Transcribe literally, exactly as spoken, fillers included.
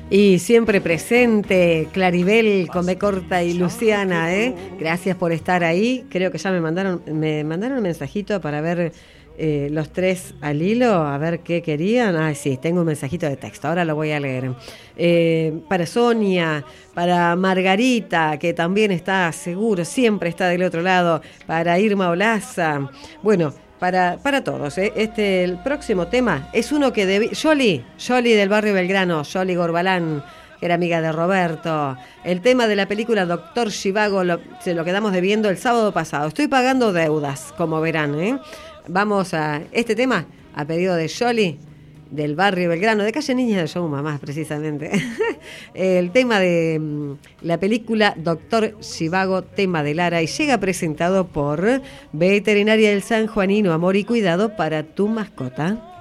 Y siempre presente, Claribel con B corta y Luciana, ¿eh? Gracias por estar ahí. Creo que ya me mandaron, me mandaron un mensajito para ver eh, los tres al hilo, a ver qué querían. Ah, sí, tengo un mensajito de texto, ahora lo voy a leer. Eh, para Sonia, para Margarita, que también está seguro, siempre está del otro lado, para Irma Olaza. Bueno, Para, para todos, ¿eh? Este, el próximo tema es uno que debí... Yoli, Yoli del barrio Belgrano, Yoli Gorbalán, que era amiga de Roberto. El tema de la película Doctor Zhivago lo, se lo quedamos debiendo el sábado pasado. Estoy pagando deudas, como verán, ¿eh? Vamos a este tema, a pedido de Yoli, del barrio Belgrano, de calle Niña de Youma, más precisamente. El tema de um, la película Doctor Zhivago, tema de Lara, y llega presentado por Veterinaria del San Juanino, amor y cuidado para tu mascota.